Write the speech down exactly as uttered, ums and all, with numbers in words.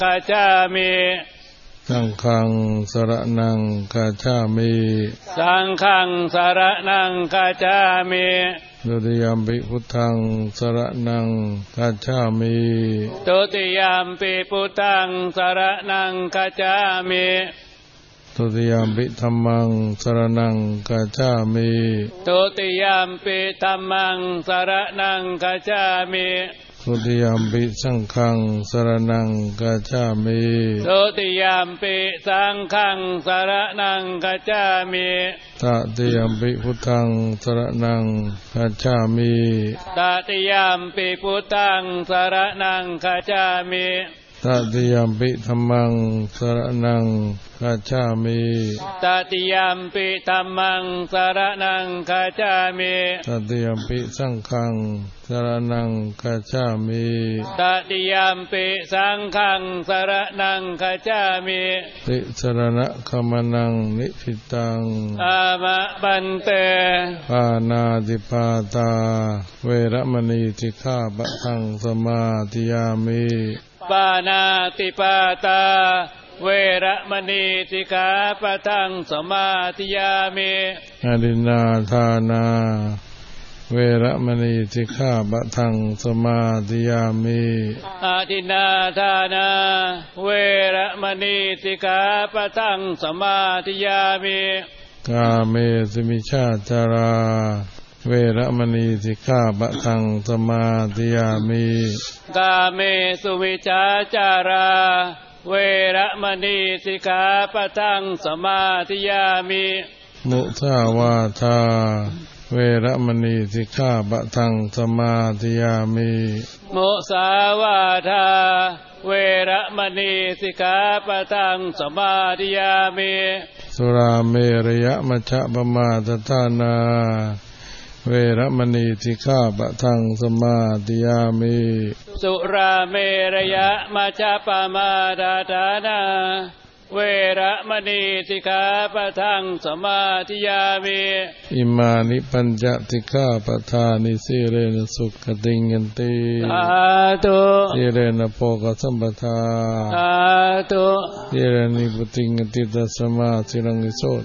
คัจฉามิสังฆังสรณังคัจฉามิสังฆังสรณังคัจฉามิตุติยมปิพุทธังสรณังคัจฉามิตุติยมปิพุทธังสรณังคัจฉามิตุติยมปิธัมมังสรณังคัจฉามิตุติยมปิธัมมังสรณังคัจฉามิตุติยมปิสังฆังสรณังคัจฉามิตุติยมปิสังฆังสรณังคัจฉามิตติยมปิพุทธังสรณังคัจฉามิตติยมปิพุทธังสรณังคัจฉามิตติยมปิธัมมังสรณังคัจฉามิตติยมปิธัมมังสรณังคัจฉามิตติยมปิสังฆังสรณังคัจฉามิตติยมปิสังฆังสรณังคัจฉามิติสรณะคัมนังนิพิตังอามะบันเตปานาติปาตาเวรมณีสิกขาปะทังสมาธิยามิปานาติปาตาเวรมณีสิกขาปะทังสมาธิยามิอดินนาทานาเวรมณีสิกขาปะทังสมาธิยามิอดินนาทานาเวรมณีสิกขาปะทังสมาธิยามิกาเมสุมิชฌาจาราเวรมณีสิกขาปะทังสมาธิยามิกาเมสุวิชาจาราเวรมณีสิกขาปะทังสมาธิยามิมุสาวาทาเวรมณีสิกขาปะทังสมาธิยามิมุสาวาทาเวรมณีสิกขาปะทังสมาธิยามิสุราเมรยมัชฌปมาทฐานาเวรมณีสิกขาปะทังสมาธิยามิสุราเมรยมัชฌปมาทฐานาเวรมณีสิกขาปะทังสมาธิยามิอิมานิปัญจสิกขาปทานิสิเรนะสุขติยันติสาธุสิเรนะโภคสัมปทาสาธุสิเรนิพุติยันติตัสสมาสิรังวิโส